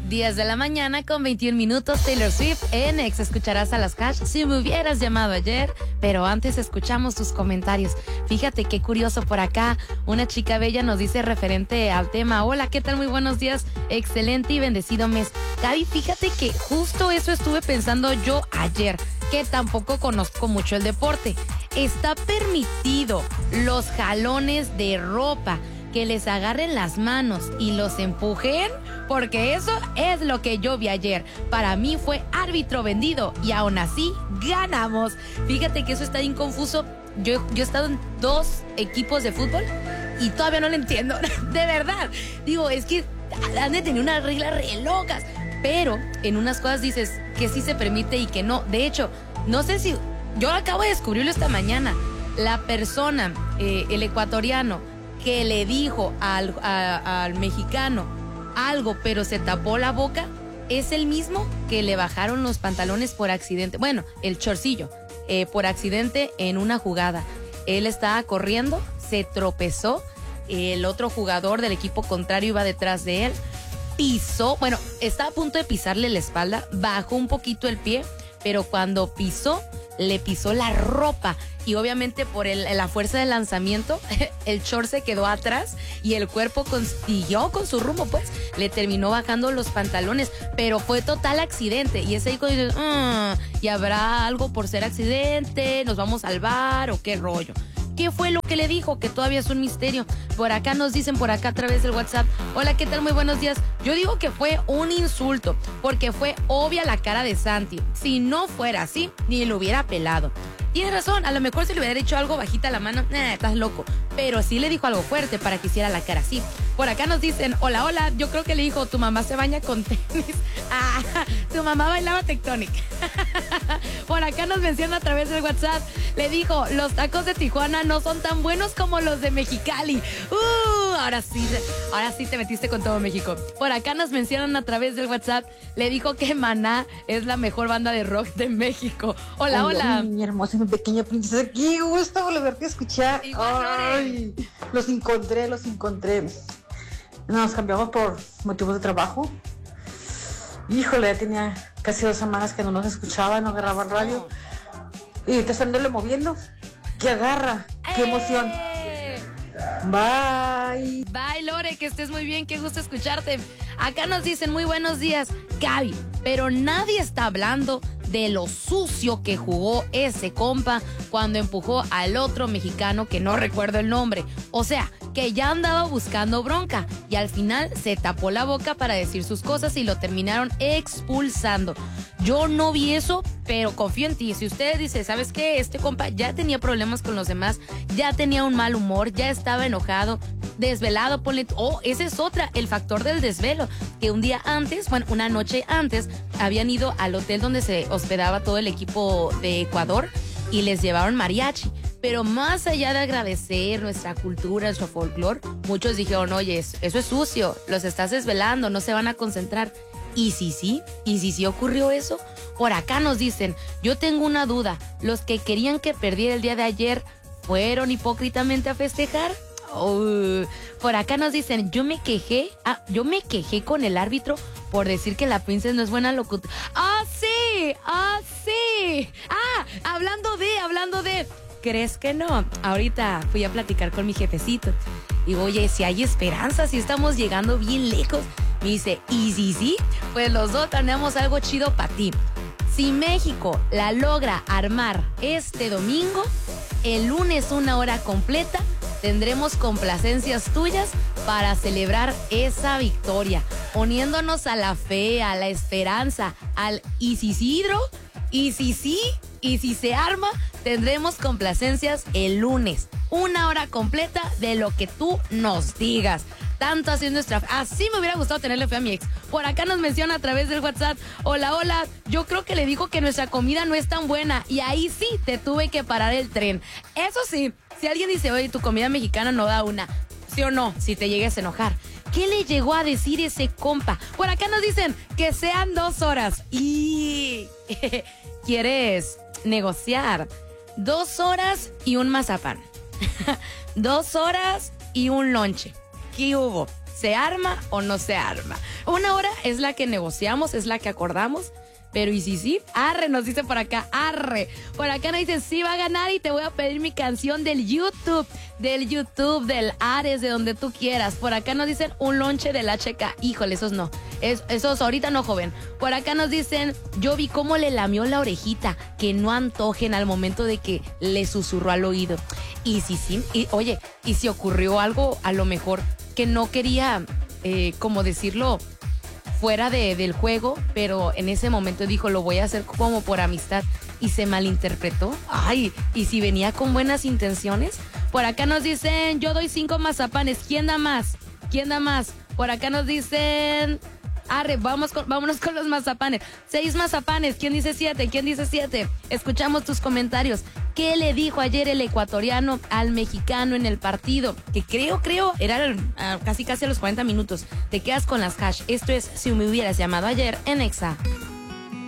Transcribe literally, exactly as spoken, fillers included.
diez de la mañana con veintiún minutos, Taylor Swift en Ex. Escucharás a las Hash si me hubieras llamado ayer, pero antes escuchamos tus comentarios. Fíjate qué curioso por acá, una chica bella nos dice referente al tema: hola, ¿qué tal? Muy buenos días, excelente y bendecido mes. Gaby, fíjate que justo eso estuve pensando yo ayer, que tampoco conozco mucho el deporte. Está permitido los jalones de ropa, que les agarren las manos y los empujen, porque eso es lo que yo vi ayer. Para mí fue árbitro vendido y aún así ganamos. Fíjate que eso está bien confuso. Yo, yo he estado en dos equipos de fútbol y todavía no lo entiendo. De verdad. Digo, es que han de tener unas reglas re locas. Pero en unas cosas dices que sí se permite y que no. De hecho, no sé si... Yo acabo de descubrirlo esta mañana. La persona, eh, el ecuatoriano, que le dijo al, a, al mexicano algo, pero se tapó la boca, es el mismo que le bajaron los pantalones por accidente. Bueno, el chorcillo, eh, por accidente en una jugada. Él estaba corriendo, se tropezó, el otro jugador del equipo contrario iba detrás de él, pisó, bueno, estaba a punto de pisarle la espalda, bajó un poquito el pie, pero cuando pisó, le pisó la ropa y obviamente por el, la fuerza del lanzamiento el short se quedó atrás y el cuerpo siguió con su rumbo, pues le terminó bajando los pantalones, pero fue total accidente. Y ese hijo dice, mmm, ¿y habrá algo por ser accidente? ¿Nos vamos al bar o qué rollo? ¿Qué fue lo que le dijo? Que todavía es un misterio. Por acá nos dicen, por acá a través del WhatsApp: hola, ¿qué tal? Muy buenos días. Yo digo que fue un insulto, porque fue obvia la cara de Santi. Si no fuera así, ni lo hubiera pelado. Tienes razón, a lo mejor si le hubiera dicho algo bajita la mano, nah, estás loco. Pero sí le dijo algo fuerte para que hiciera la cara así. Por acá nos dicen, hola, hola, yo creo que le dijo, tu mamá se baña con tenis. Ah, tu mamá bailaba Tectonic. Por acá nos menciona a través del WhatsApp, le dijo, los tacos de Tijuana no son tan buenos como los de Mexicali. Uh, ahora sí, ahora sí te metiste con todo México. Por acá nos mencionan a través del WhatsApp, le dijo que Maná es la mejor banda de rock de México. Hola, hola. Mi hermosa, mi pequeña princesa, qué gusto volverte a escuchar. Ay, los encontré, los encontré. Nos cambiamos por motivos de trabajo. Híjole, ya tenía casi dos semanas que no nos escuchaba, no agarraba el radio. Y te estándole moviendo. ¡Qué agarra! ¡Qué emoción! Bye. Bye, Lore, que estés muy bien, qué gusto escucharte. Acá nos dicen, muy buenos días, Gaby, pero nadie está hablando de lo sucio que jugó ese compa cuando empujó al otro mexicano que no recuerdo el nombre. O sea, que ya andaba buscando bronca y al final se tapó la boca para decir sus cosas y lo terminaron expulsando. Yo no vi eso, pero confío en ti. Si usted dice, ¿sabes qué? Este compa ya tenía problemas con los demás, ya tenía un mal humor, ya estaba enojado, desvelado, ponle... Oh, esa es otra, el factor del desvelo. Que un día antes, bueno, una noche antes, habían ido al hotel donde se hospedaba todo el equipo de Ecuador y les llevaron mariachi. Pero más allá de agradecer nuestra cultura, nuestro folclore, muchos dijeron, oye, eso es sucio, los estás desvelando, no se van a concentrar. ¿Y si sí? ¿Y si sí ocurrió eso? Por acá nos dicen, yo tengo una duda, ¿los que querían que perdiera el día de ayer fueron hipócritamente a festejar? Oh, por acá nos dicen, yo me quejé, ah, yo me quejé con el árbitro por decir que la Princess no es buena locutora. ¡Ah, sí! ¡Ah, sí! ¡Ah! Hablando de, hablando de... ¿Crees que no? Ahorita fui a platicar con mi jefecito. Y oye, si hay esperanza, si estamos llegando bien lejos. Me dice, ¿y si sí? Pues los dos tenemos algo chido para ti. Si México la logra armar este domingo, el lunes una hora completa, tendremos complacencias tuyas para celebrar esa victoria, poniéndonos a la fe, a la esperanza, al ¿y si Isidro? ¿Y si sí? ¿Y si se arma? Tendremos complacencias el lunes, una hora completa de lo que tú nos digas. Tanto así es nuestra... Así me hubiera gustado tenerle fe a mi ex. Por acá nos menciona a través del WhatsApp, hola, hola, yo creo que le dijo que nuestra comida no es tan buena y ahí sí te tuve que parar el tren. Eso sí, si alguien dice, oye, tu comida mexicana no da una, ¿sí o no? Si te llegues a enojar. ¿Qué le llegó a decir ese compa? Por acá nos dicen que sean dos horas. Y... ¿quieres negociar? Dos horas y un mazapán. Dos horas y un lonche. ¿Qué hubo? ¿Se arma o no se arma? Una hora es la que negociamos, es la que acordamos. Pero y si sí, arre, nos dice por acá, arre. Por acá nos dicen, sí va a ganar y te voy a pedir mi canción del YouTube, del YouTube, del Ares, de donde tú quieras. Por acá nos dicen un lonche del H K. Híjole, esos no. Es, esos ahorita no, joven. Por acá nos dicen, yo vi cómo le lamió la orejita, que no antojen al momento de que le susurró al oído. Y si sí, y, oye, y si ocurrió algo a lo mejor que no quería, eh, como decirlo, fuera de, del juego, pero en ese momento dijo, lo voy a hacer como por amistad, y se malinterpretó. Ay, y si venía con buenas intenciones. Por acá nos dicen, yo doy cinco mazapanes. ¿Quién da más? ¿Quién da más? Por acá nos dicen, arre, vamos con, vámonos con los mazapanes. Seis mazapanes. ¿Quién dice siete? ¿Quién dice siete? Escuchamos tus comentarios. ¿Qué le dijo ayer el ecuatoriano al mexicano en el partido? Que creo, creo, era uh, casi casi a los cuarenta minutos. Te quedas con las hash. Esto es Si me hubieras llamado ayer en Exa.